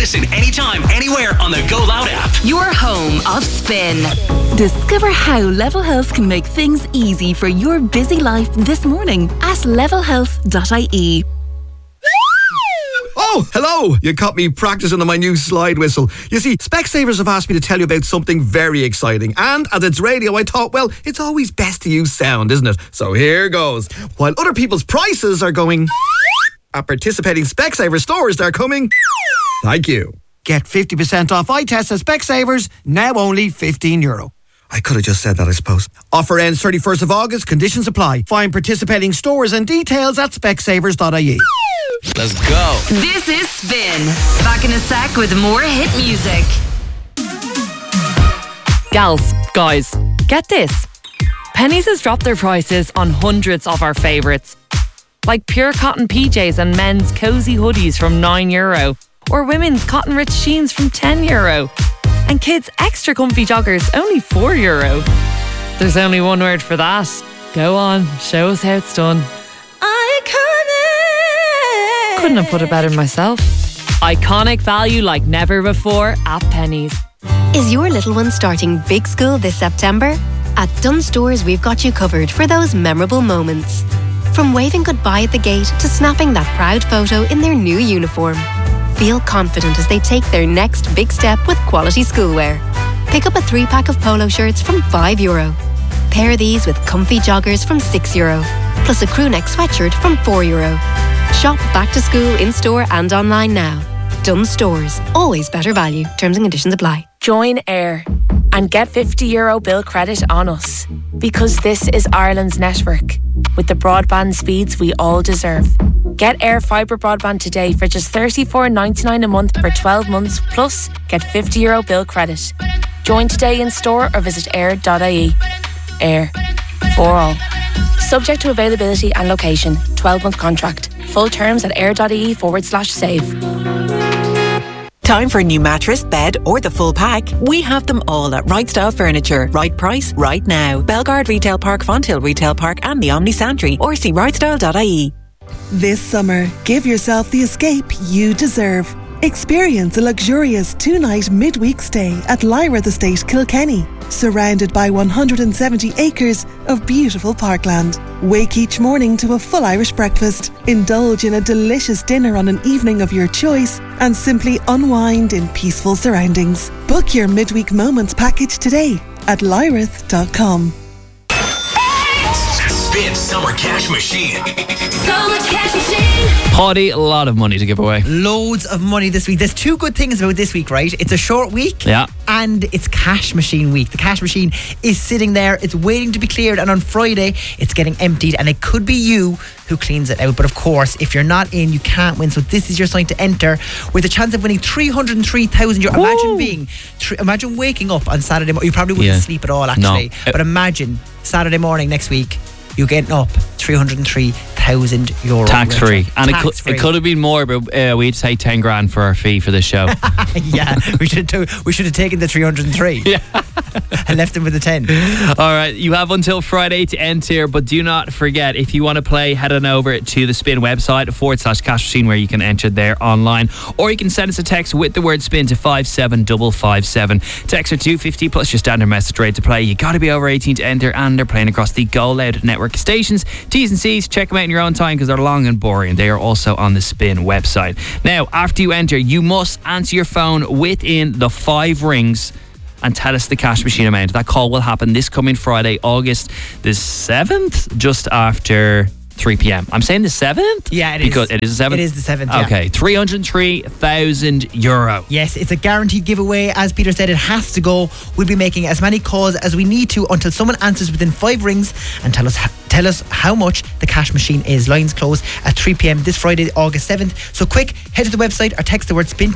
Listen anytime, anywhere on the Go Loud app. Your home of spin. Discover how Level Health can make things easy for your busy life this morning at levelhealth.ie. Oh, hello! You caught me practicing on my new slide whistle. You see, Specsavers have asked me to tell you about something very exciting. And as it's radio, I thought, well, it's always best to use sound, isn't it? So here goes. While other people's prices are going... at participating Specsavers stores, they're coming... Thank you. Get 50% off eye tests at Specsavers, now only €15. I could have just said that, I suppose. Offer ends 31st of August. Conditions apply. Find participating stores and details at specsavers.ie. Let's go. This is Spin. Back in a sec with more hit music. Gals, guys, get this. Penneys has dropped their prices on hundreds of our favourites. Like pure cotton PJs and men's cosy hoodies from €9. Or women's cotton rich jeans from €10. And kids' extra comfy joggers only €4. There's only one word for that. Go on, show us how it's done. Iconic! Couldn't have put it better myself. Iconic value like never before at Penneys. Is your little one starting big school this September? At Dunnes Stores, we've got you covered for those memorable moments. From waving goodbye at the gate to snapping that proud photo in their new uniform. Feel confident as they take their next big step with quality schoolwear. Pick up a 3-pack of polo shirts from €5. Pair these with comfy joggers from €6, plus a crew neck sweatshirt from €4. Shop back to school in-store and online now. Dunnes Stores, always better value. Terms and conditions apply. Join Air and get €50 bill credit on us. Because this is Ireland's network, with the broadband speeds we all deserve. Get Air Fibre broadband today for just $34.99 a month for 12 months, plus get €50 bill credit. Join today in store or visit air.ie. Air. For all. Subject to availability and location. 12-month contract. Full terms at air.ie/save. Time for a new mattress, bed or the full pack? We have them all at Right Style Furniture. Right price, right now. Belgard Retail Park, Fonthill Retail Park and the Omni Santry, or see rightstyle.ie. This summer, give yourself the escape you deserve. Experience a luxurious 2-night midweek stay at Lyrath Estate, Kilkenny, surrounded by 170 acres of beautiful parkland. Wake each morning to a full Irish breakfast, indulge in a delicious dinner on an evening of your choice, and simply unwind in peaceful surroundings. Book your midweek moments package today at lyrath.com. Spin Summer Cash Machine. Summer Cash Machine. Paddy, a lot of money to give away. Loads of money this week. There's two good things about this week, right? It's a short week. Yeah. And it's Cash Machine week. The cash machine is sitting there. It's waiting to be cleared. And on Friday, it's getting emptied. And it could be you who cleans it out. But of course, if you're not in, you can't win. So this is your sign to enter with a chance of winning €303,000. Imagine waking up on Saturday morning. You probably wouldn't sleep at all, actually. No. But imagine Saturday morning next week, you getting up €303,000 tax free. And it could have been more, but we had to pay 10 grand for our fee for this show. Yeah, we should have taken the 303. Yeah. And left them with the 10. All right, you have until Friday to enter, but do not forget, if you want to play, head on over to the Spin website /cash machine, where you can enter there online, or you can send us a text with the word spin to 57557. Text are $2.50 plus your standard message rate to play. You got to be over 18 to enter, and they're playing across the Go Loud network stations. T's and C's, check them out in your own time because they're long and boring. They are also on the Spin website. Now, after you enter, you must answer your phone within the 5 rings and tell us the cash machine amount. That call will happen this coming Friday, August the 7th, just after 3 p.m. I'm saying the 7th? Yeah, it because is. It is the 7th? It is the 7th, yeah. Okay, €303,000. Yes, it's a guaranteed giveaway. As Peter said, it has to go. We'll be making as many calls as we need to until someone answers within 5 rings and tell us how much the cash machine is. Lines close at 3 p.m. this Friday, August 7th. So quick, head to the website or text the word spin